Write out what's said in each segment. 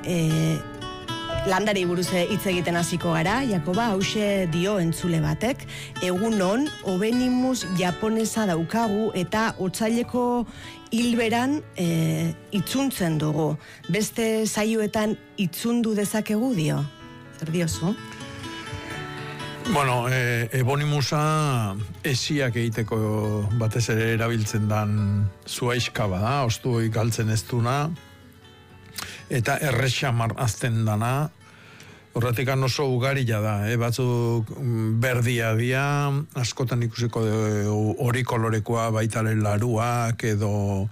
landari buruz hitz egiten hasiko gara. Jakoba, hause dio entzule batek, egunon Obenimus japonesa daukagu eta otsaileko hilberan itzuntzen dugu. Beste saioetan itzundu dezakegu dio. Zer diozu? Bueno, Ebonimusa esiak egiteko batez ere erabiltzen dan zuaiska bada, ostuoi galtzen ez duna, eta errexamar azten dana, horretik oso ugarila da, batzuk berdia dia, askotan ikusiko hori kolorekoa baitaren laruak, edo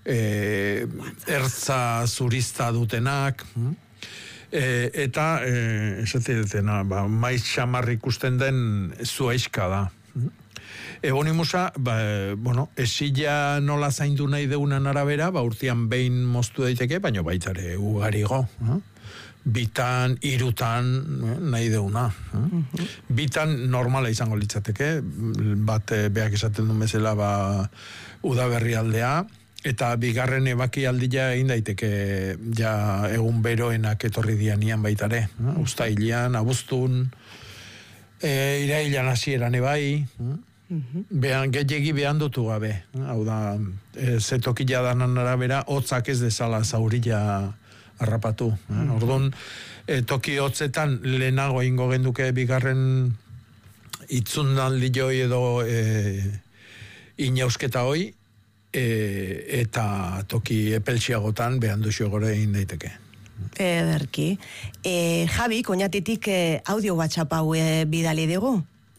ertza zurista dutenak, eta esatzen dutena, maiz xamar ikusten den zuaiska da. Ebonimusa, esila nola zaindu nahi deunan arabera, urtean behin moztu daiteke, baina baitare ugarigo. Bitan, irutan, nahi deuna. Bitan normala izango litzateke, bat beak esaten duen bezala udaberri aldea, eta bigarren ebakialdia egin daiteke ja egun beroenak etorri dianian baitare. Uztailean, abuztun, irailean hasieran ebai, gehiagi behan dutu gabe. Hau da, zetokila danan arabera, hotzak ez dezala zaurila harrapatu. Orduan, toki hotzetan lehenago ingo genduke bigarren itzunaldi joi edo inausketa hoi, eta toki epeltsiagotan behan duxo gore egin daiteke. Ederki. Javi, Koñatitik audio WhatsApp hau bidali dugu.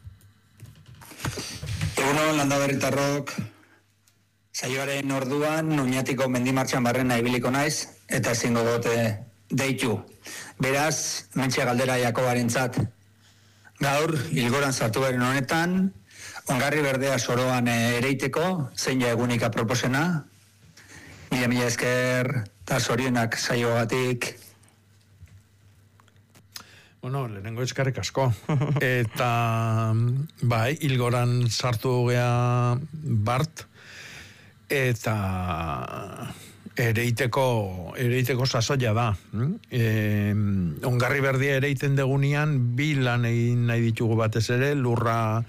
Egunon, Landaberritarrok, saioaren orduan, Oñatiko mendimartxan barrena ibiliko naiz, eta ezingo dute deitu. Beraz, mentxe galdera Jakobarentzat. Gaur, Ilgoran sartu beren honetan, Ongarri berdea soroan ereiteko, zein egunik aproposena. Mila esker, eta zorionak saioagatik. Bueno, lehenengo eskarrik asko. Eta, bai, Ilgoran sartu gea Bart, eta ereiteko sasoia da. Ongarri berdea ereiten degunean, bi lan egin nahi ditugu batez ere, lurra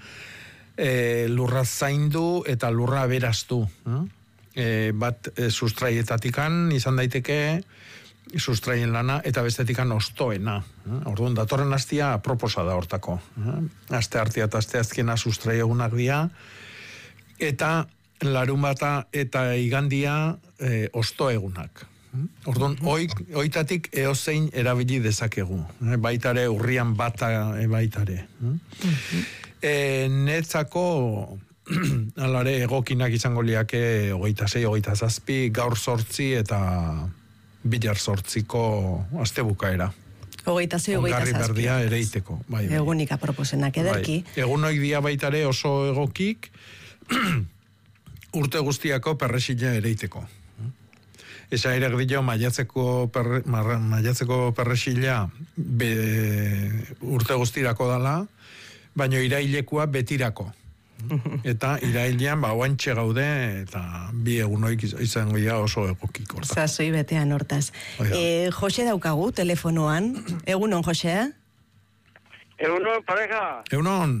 zaindu eta lurra beraztu. Bat sustraietatikan izan daiteke sustraien lana eta bestetikan ostoena. Orduan, datorren hastia aproposa da hortako. Aste artea eta aste azkena sustrai egunak dira, eta larunbata eta igandia osto egunak. Orduan, oitatik eozein erabili dezakegu. Baitare urrian bata baitare. Netzako alare egokinak izango liake 26, 27, gaur 8 eta bilar 8ko astebukaera. 26, 27. Ongarri berdia ereiteko. Bai. Egunik aproposenak ederki. Bai. Egunoik dia baitare oso egokik urte guztiako perresila ereiteko. Esa ere dio maiatzeko perresila urte guztirako dala, baina irailekua betirako. Eta irailean oantxe gaude, eta bi egunoik izango dira oso egokiko. Zazoi betean hortaz. Jose daukagu telefonoan. Egunon, Jose? Egunon, pareja. Egunon.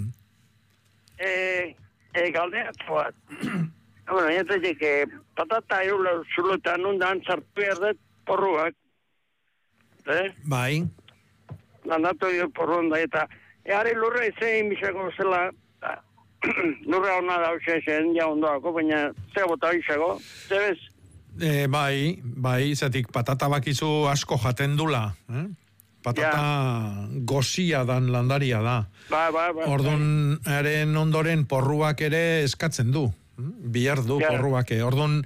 Galdeatu bat. Bueno, entonces que patata irula zulotan undan sartu erdet porruak. Bai. Landatu dio porronda eta eare lurra zein bizako zela lurra hona dauxen ja ondoako, baina ze bota izego, zebez? Bai, zatik patata bakizu asko jaten dula, Patata gozia dan landaria da. Bai. Orduan, haren ondoren porruak ere eskatzen du. Bihar du porruak. Orduan,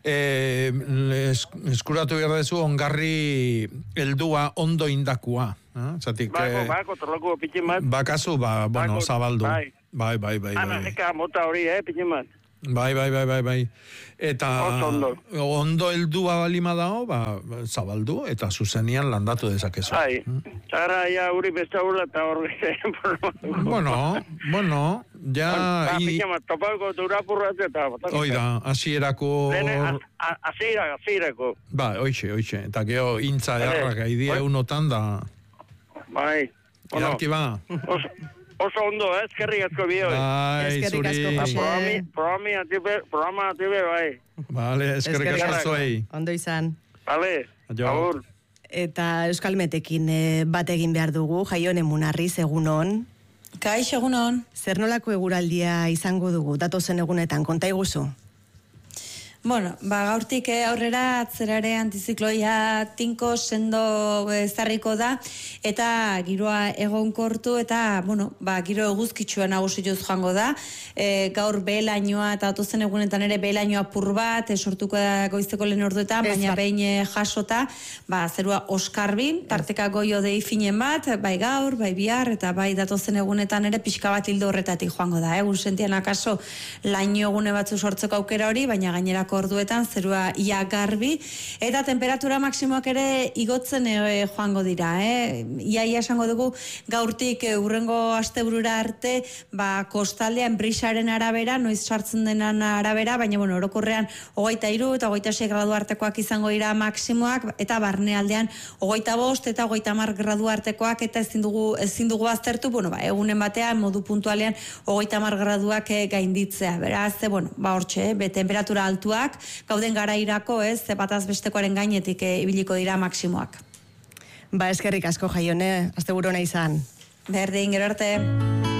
eskuratu behar dezu ongarri heldua ondo indakua. Zatik... Bako, torloko pitin bat. Bakazu, zabaldu. Bai. Ana, eka mota hori, pitin bat. Bai. Eta ondo heldua balima dago, zabaldu, eta zuzenian landatu dezakezu. Bai, txara, ja, uri beste hurla eta horri. Bueno, ja... Topalko durapurrat eta... Oida, hasierako... Hasierako. Ba, oixe. Eta geho, intza errak idea unotan da... Bai. Idarki ba. Oso ondo, eskerrik asko bi hoi. Bai, zuri. Programa atibe, bai. Vale, eskerrik asko zuei. Ondo izan. Vale, agur. Eta Euskalmetekin bat egin behar dugu, Jaione Munarriz, egunon. Kaixo, egunon. Zer nolako eguraldia izango dugu, datozen egunetan, konta iguzu? Bueno, gaurtik aurrera atzerare antizikloia tinko sendo zarriko da, eta giroa egonkortu, eta, giro eguzkitsua nagusituz joango da. Gaur behelainoa, eta datozen egunetan ere behelainoa pur bat, sortuko da goizteko lehen orduetan, baina behin jasota, zerua oskarbi, tarteka goio dei finen bat, bai gaur, bai bihar, eta bai datozen egunetan ere pixka bat hildo horretatik joango da. Egun sentian akaso laino egune batzu sortzeko aukera hori, baina gainerako orduetan zerua ia garbi, eta temperatura maksimoak ere igotzen joango dira. Ia esango dugu gaurtik urrengo asteburura arte, kostaldean brisaren arabera, noiz sartzen denan arabera, baina orokorrean 23 eta 26 gradu artekoak izango dira maksimoak, eta barnealdean 25 eta 30 gradu artekoak, eta ezin dugu aztertu, egunen batean modu puntualean 30 graduak gainditzea. Beraz, hortxe, temperatura altuak gauden garairako, bataz bestekoaren gainetik ibiliko dira maksimoak. Eskerrik asko, Jaione, asteburu ona izan. Berdin, gero arte.